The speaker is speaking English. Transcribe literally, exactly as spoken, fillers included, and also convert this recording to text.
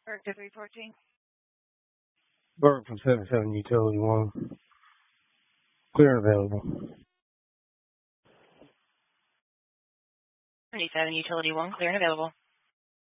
Burke to three fourteen. Burke from seven seven Utility one. Clear and available. seventy-seven Utility one, clear and available.